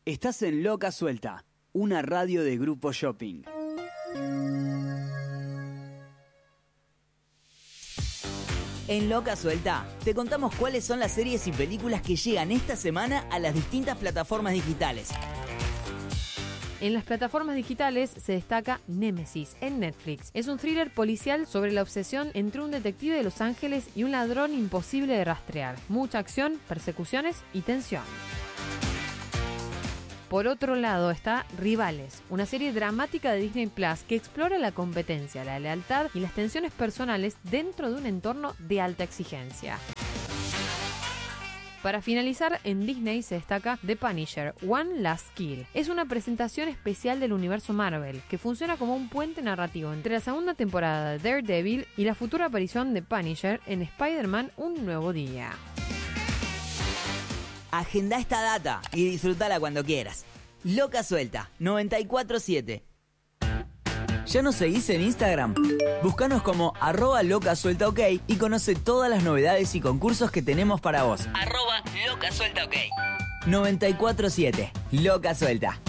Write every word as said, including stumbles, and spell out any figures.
Estás en Loca Suelta, una radio de Grupo Shopping. En Loca Suelta te contamos cuáles son las series y películas que llegan esta semana a las distintas plataformas digitales. En las plataformas digitales se destaca Némesis en Netflix. Es un thriller policial sobre la obsesión entre un detective de Los Ángeles y un ladrón imposible de rastrear. Mucha acción, persecuciones y tensión. Por otro lado está Rivales, una serie dramática de Disney Plus que explora la competencia, la lealtad y las tensiones personales dentro de un entorno de alta exigencia. Para finalizar, en Disney se destaca The Punisher, One Last Kill. Es una presentación especial del universo Marvel, que funciona como un puente narrativo entre la segunda temporada de Daredevil y la futura aparición de Punisher en Spider-Man Un Nuevo Día. Agenda esta data y disfrutala cuando quieras. Loca Suelta, noventa y cuatro siete. ¿Ya nos seguís en Instagram? Búscanos como arroba loca suelta ok y conoce todas las novedades y concursos que tenemos para vos. Arroba loca suelta ok. noventa y cuatro siete. Loca Suelta.